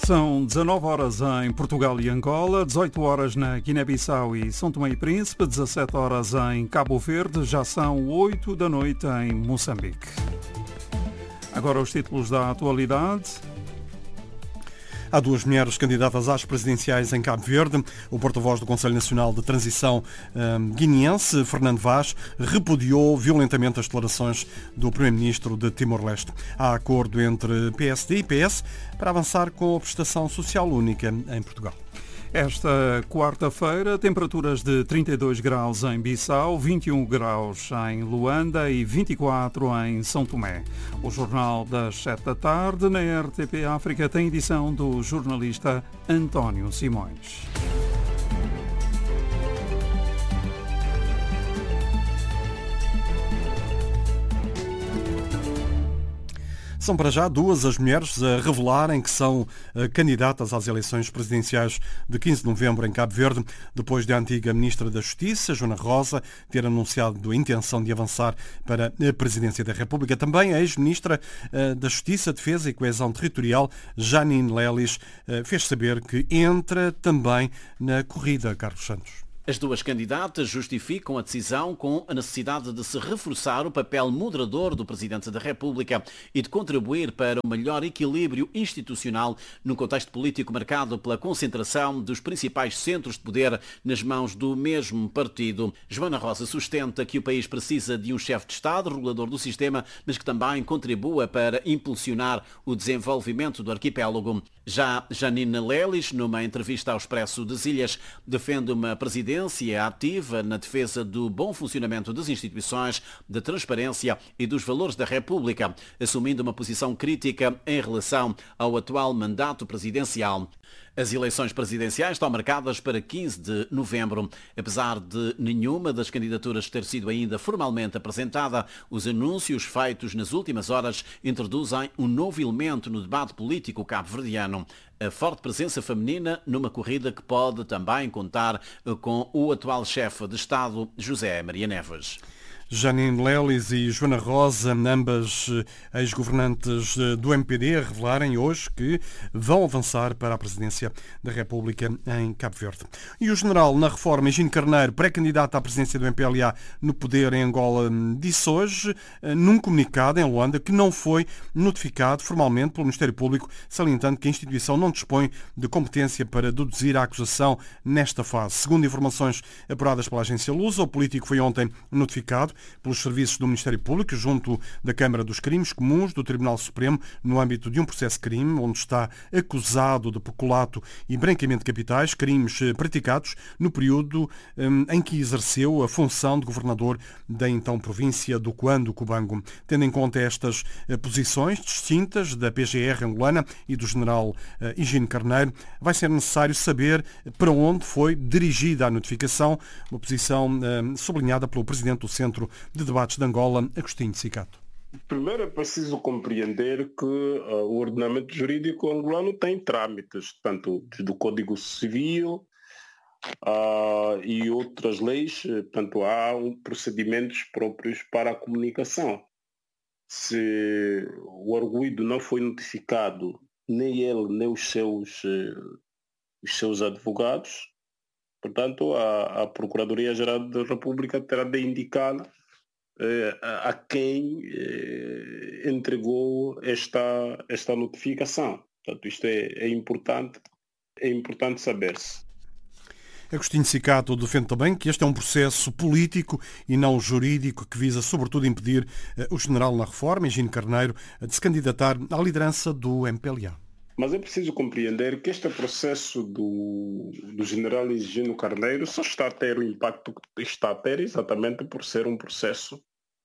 São 19 horas em Portugal e Angola, 18 horas na Guiné-Bissau e São Tomé e Príncipe, 17 horas em Cabo Verde, já são 8 da noite em Moçambique. Agora os títulos da atualidade. Há duas mulheres candidatas às presidenciais em Cabo Verde. O porta-voz do Conselho Nacional de Transição guineense, Fernando Vaz, repudiou violentamente as declarações do primeiro-ministro de Timor-Leste. Há acordo entre PSD e PS para avançar com a prestação social única em Portugal. Esta quarta-feira, temperaturas de 32 graus em Bissau, 21 graus em Luanda e 24 em São Tomé. O Jornal das 7 da tarde na RTP África tem edição do jornalista António Simões. São para já duas as mulheres a revelarem que são candidatas às eleições presidenciais de 15 de novembro em Cabo Verde, depois de a antiga Ministra da Justiça, Joana Rosa, ter anunciado a intenção de avançar para a Presidência da República. Também a ex-Ministra da Justiça, Defesa e Coesão Territorial, Janine Lelis, fez saber que entra também na corrida, Carlos Santos. As duas candidatas justificam a decisão com a necessidade de se reforçar o papel moderador do Presidente da República e de contribuir para um melhor equilíbrio institucional num contexto político marcado pela concentração dos principais centros de poder nas mãos do mesmo partido. Joana Rosa sustenta que o país precisa de um chefe de Estado, regulador do sistema, mas que também contribua para impulsionar o desenvolvimento do arquipélago. Já Janine Lelis, numa entrevista ao Expresso das Ilhas, defende uma presidência ativa na defesa do bom funcionamento das instituições, da transparência e dos valores da República, assumindo uma posição crítica em relação ao atual mandato presidencial. As eleições presidenciais estão marcadas para 15 de novembro. Apesar de nenhuma das candidaturas ter sido ainda formalmente apresentada, os anúncios feitos nas últimas horas introduzem um novo elemento no debate político cabo-verdiano. A forte presença feminina numa corrida que pode também contar com o atual chefe de Estado, José Maria Neves. Janine Lelis e Joana Rosa, ambas ex-governantes do MPD, a revelarem hoje que vão avançar para a presidência da República em Cabo Verde. E o general na reforma, Higino Carneiro, pré-candidato à presidência do MPLA no poder em Angola, disse hoje, num comunicado em Luanda, que não foi notificado formalmente pelo Ministério Público, salientando que a instituição não dispõe de competência para deduzir a acusação nesta fase. Segundo informações apuradas pela agência Lusa, o político foi ontem notificado pelos serviços do Ministério Público junto da Câmara dos Crimes Comuns do Tribunal Supremo no âmbito de um processo-crime onde está acusado de peculato e branqueamento de capitais, crimes praticados no período em que exerceu a função de governador da então província do Cubango. Tendo em conta estas posições distintas da PGR angolana e do general Higino Carneiro, vai ser necessário saber para onde foi dirigida a notificação, uma posição sublinhada pelo presidente do Centro de Debates de Angola, Agostinho Cicato. Primeiro é preciso compreender que o ordenamento jurídico angolano tem trâmites, tanto do Código Civil e outras leis, portanto há procedimentos próprios para a comunicação. Se o arguido não foi notificado, nem ele, nem os seus advogados, portanto a Procuradoria-Geral da República terá de indicá-la a quem entregou esta notificação. Portanto, isto é importante saber-se. Agostinho Cicato defende também que este é um processo político e não jurídico que visa, sobretudo, impedir o general na reforma, Higino Carneiro, de se candidatar à liderança do MPLA. Mas é preciso compreender que este processo do general Higino Carneiro só está a ter o impacto que está a ter exatamente por ser um processo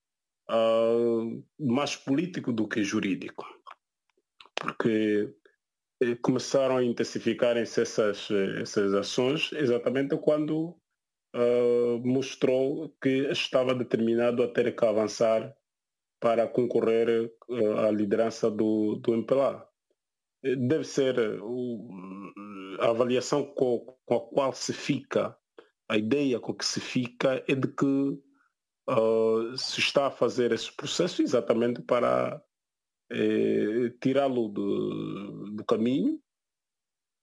mais político do que jurídico. Porque começaram a intensificarem-se essas ações exatamente quando mostrou que estava determinado a ter que avançar para concorrer à liderança do MPLA. Deve ser a avaliação com a qual se fica, a ideia com que se fica é de que se está a fazer esse processo exatamente para tirá-lo do caminho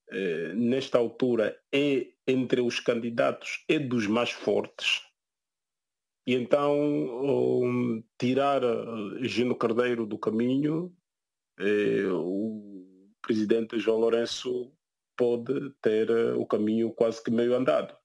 nesta altura, é entre os candidatos, é dos mais fortes. E então, tirar Gino Carneiro do caminho, o presidente João Lourenço pode ter o caminho quase que meio andado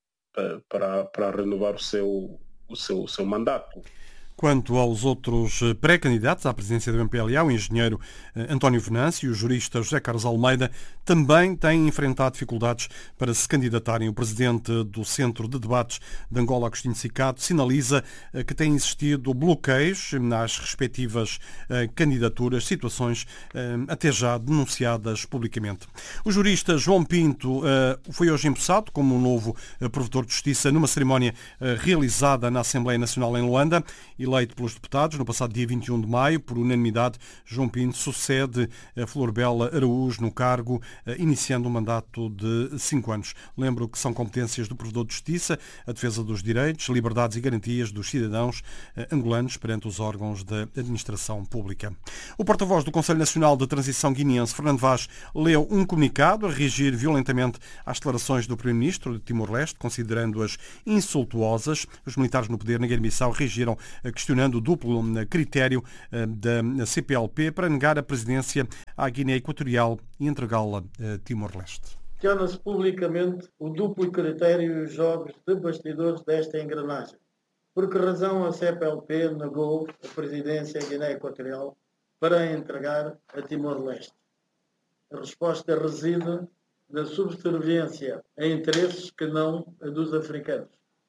para renovar o seu mandato. Quanto aos outros pré-candidatos à presidência do MPLA, o engenheiro António Venâncio e o jurista José Carlos Almeida também têm enfrentado dificuldades para se candidatarem. O presidente do Centro de Debates de Angola, Agostinho Cicato, sinaliza que têm existido bloqueios nas respectivas candidaturas, situações até já denunciadas publicamente. O jurista João Pinto foi hoje empossado como um novo provedor de justiça numa cerimónia realizada na Assembleia Nacional em Luanda. Eleito pelos deputados no passado dia 21 de maio, por unanimidade, João Pinto sucede a Florbela Araújo no cargo, iniciando um mandato de 5 anos. Lembro que são competências do Provedor de Justiça a defesa dos direitos, liberdades e garantias dos cidadãos angolanos perante os órgãos da administração pública. O porta-voz do Conselho Nacional de Transição Guineense, Fernando Vaz, leu um comunicado a reagir violentamente às declarações do Primeiro-Ministro de Timor-Leste, considerando-as insultuosas. Os militares no poder na Guiné-Bissau reagiram questionando o duplo critério da CPLP para negar a presidência à Guiné Equatorial e entregá-la a Timor-Leste. Questiona-se publicamente o duplo critério e os jogos de bastidores desta engrenagem. Por que razão a CPLP negou a presidência à Guiné Equatorial para a entregar a Timor-Leste? A resposta reside na subserviência a interesses que não a dos africanos.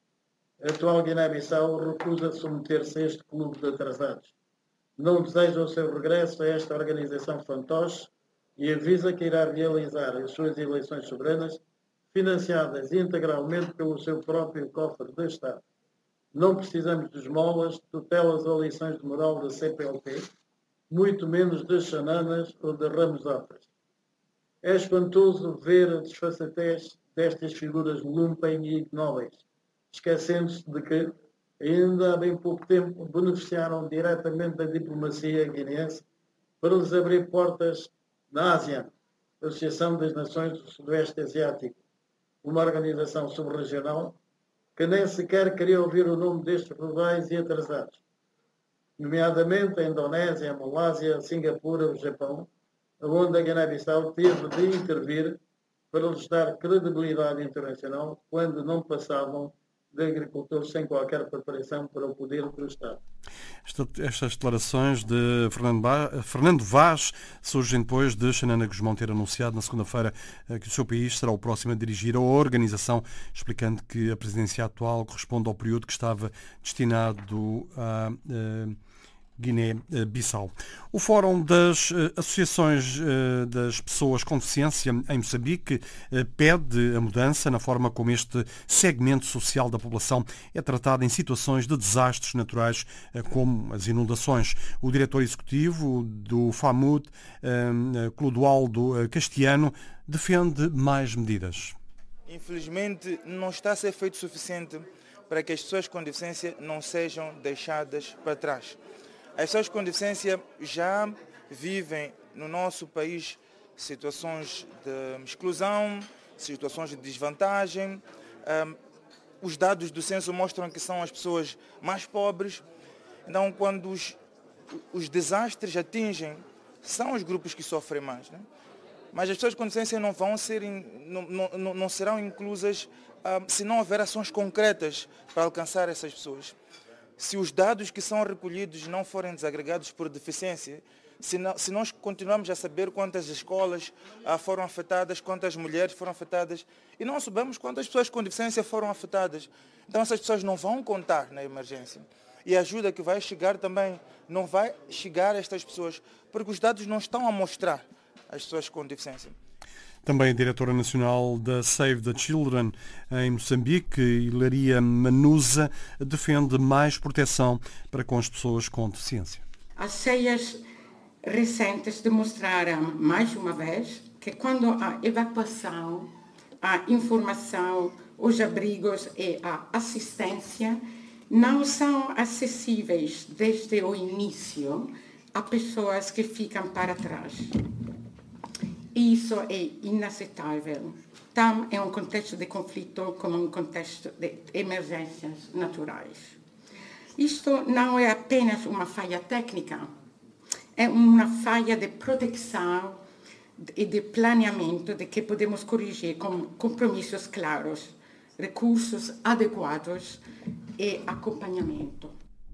A atual Guiné-Bissau recusa submeter-se a este clube de atrasados. Não deseja o seu regresso a esta organização fantoche e avisa que irá realizar as suas eleições soberanas, financiadas integralmente pelo seu próprio cofre de Estado. Não precisamos de esmolas, tutelas ou lições de moral da CPLP, muito menos de chananas ou de ramos-afras. É espantoso ver a desfaçatez destas figuras lumpen e ignóbeis, esquecendo-se de que, ainda há bem pouco tempo, beneficiaram diretamente da diplomacia guineense para lhes abrir portas na ASEAN, Associação das Nações do Sudoeste Asiático, uma organização subregional que nem sequer queria ouvir o nome destes rivais e atrasados, nomeadamente a Indonésia, a Malásia, a Singapura, o Japão, onde a Guiné-Bissau teve de intervir para lhes dar credibilidade internacional quando não passavam de agricultores sem qualquer preparação para o poder do Estado. Estas declarações de Fernando Vaz surgem depois de Xanana Guzmão ter anunciado na segunda-feira que o seu país será o próximo a dirigir a organização, explicando que a presidência atual corresponde ao período que estava destinado a Guiné-Bissau. O Fórum das Associações das Pessoas com Deficiência em Moçambique pede a mudança na forma como este segmento social da população é tratado em situações de desastres naturais, como as inundações. O diretor executivo do FAMUD, Clodoaldo Castiano, defende mais medidas. Infelizmente, não está a ser feito o suficiente para que as pessoas com deficiência não sejam deixadas para trás. As pessoas com deficiência já vivem no nosso país situações de exclusão, situações de desvantagem. Os dados do censo mostram que são as pessoas mais pobres. Então, quando os desastres atingem, são os grupos que sofrem mais, né? Mas as pessoas com deficiência não serão inclusas se não houver ações concretas para alcançar essas pessoas. Se os dados que são recolhidos não forem desagregados por deficiência, se nós continuamos a saber quantas escolas foram afetadas, quantas mulheres foram afetadas, e não sabemos quantas pessoas com deficiência foram afetadas, então essas pessoas não vão contar na emergência. E a ajuda que vai chegar também não vai chegar a estas pessoas, porque os dados não estão a mostrar as pessoas com deficiência. Também a diretora nacional da Save the Children em Moçambique, Hilaria Manuza, defende mais proteção para com as pessoas com deficiência. As ceias recentes demonstraram, mais uma vez, que quando a evacuação, a informação, os abrigos e a assistência não são acessíveis desde o início a pessoas que ficam para trás. E isso é inaceitável. Tam é um contexto de conflito como um contexto de emergências naturais. Isto não é apenas uma falha técnica, é uma falha de proteção e de planeamento de que podemos corrigir com compromissos claros, recursos adequados e acompanhamento.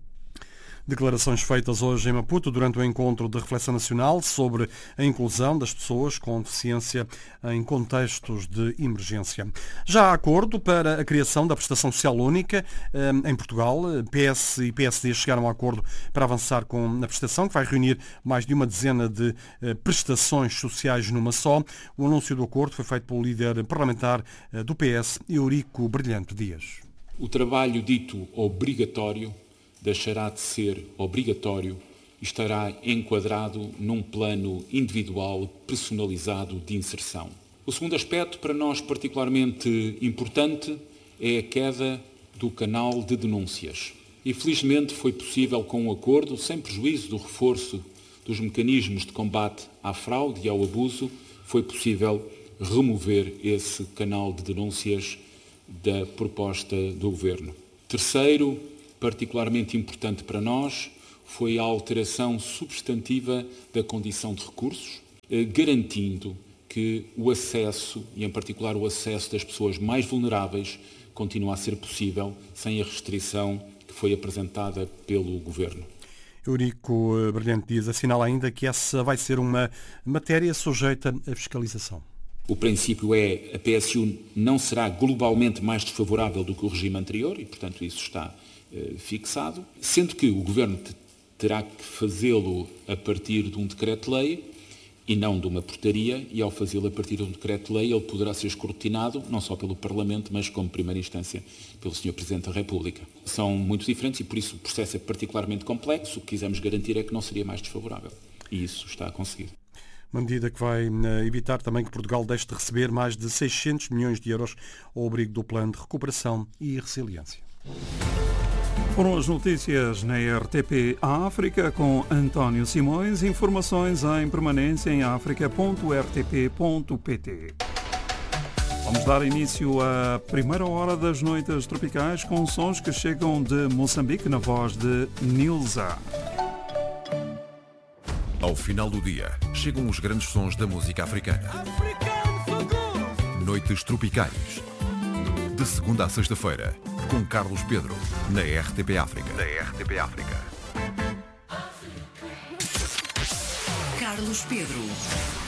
Declarações feitas hoje em Maputo durante o encontro de reflexão nacional sobre a inclusão das pessoas com deficiência em contextos de emergência. Já há acordo para a criação da prestação social única em Portugal. PS e PSD chegaram a um acordo para avançar com a prestação, que vai reunir mais de uma dezena de prestações sociais numa só. O anúncio do acordo foi feito pelo líder parlamentar do PS, Eurico Brilhante Dias. O trabalho dito obrigatório deixará de ser obrigatório e estará enquadrado num plano individual personalizado de inserção. O segundo aspecto, para nós particularmente importante, é a queda do canal de denúncias. E felizmente foi possível, com um acordo, sem prejuízo do reforço dos mecanismos de combate à fraude e ao abuso, foi possível remover esse canal de denúncias da proposta do Governo. Terceiro, particularmente importante para nós, foi a alteração substantiva da condição de recursos, garantindo que o acesso, e em particular o acesso das pessoas mais vulneráveis, continua a ser possível sem a restrição que foi apresentada pelo Governo. Eurico Brilhante Dias assinala ainda que essa vai ser uma matéria sujeita à fiscalização. O princípio é a PSU não será globalmente mais desfavorável do que o regime anterior e, portanto, isso está fixado, sendo que o Governo terá que fazê-lo a partir de um decreto-lei e não de uma portaria, e ao fazê-lo a partir de um decreto-lei ele poderá ser escrutinado, não só pelo Parlamento, mas como primeira instância pelo Sr. Presidente da República. São muito diferentes e por isso o processo é particularmente complexo. O que quisemos garantir é que não seria mais desfavorável e isso está a conseguir. Uma medida que vai evitar também que Portugal deixe de receber mais de 600 milhões de euros ao abrigo do Plano de Recuperação e Resiliência. Foram as notícias na RTP África com António Simões. Informações em permanência em africa.rtp.pt. Vamos dar início à primeira hora das noites tropicais com sons que chegam de Moçambique na voz de Nilza. Ao final do dia, chegam os grandes sons da música africana. Noites tropicais. De segunda a sexta-feira, com Carlos Pedro, na RTP África. Carlos Pedro.